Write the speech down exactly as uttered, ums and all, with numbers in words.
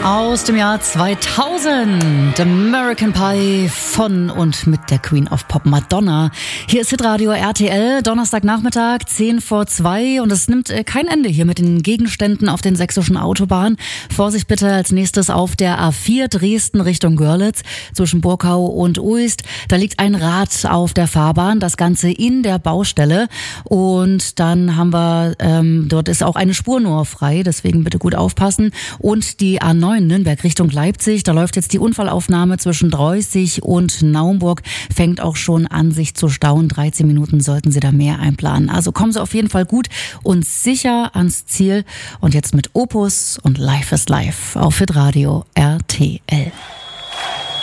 aus dem Jahr zweitausend. American Pie von und mit der Queen of Pop Madonna. Hier ist Hitradio R T L, Donnerstagnachmittag, zehn vor zwei, und es nimmt kein Ende hier mit den Gegenständen auf den sächsischen Autobahnen. Vorsicht bitte als nächstes auf der A vier Dresden Richtung Görlitz zwischen Burkau und Uist. Da liegt ein Rad auf der Fahrbahn, das Ganze in der Baustelle, und dann haben wir, ähm, dort ist auch eine Spur nur frei, deswegen bitte gut aufpassen. Und die A neun Nürnberg Richtung Leipzig, da läuft jetzt die Unfallaufnahme zwischen Dreußig und Naumburg, fängt auch schon an sich zu stauen. dreizehn Minuten sollten Sie da mehr einplanen. Also kommen Sie auf jeden Fall gut und sicher ans Ziel. Und jetzt mit Opus und Life is Life auf Hitradio R T L.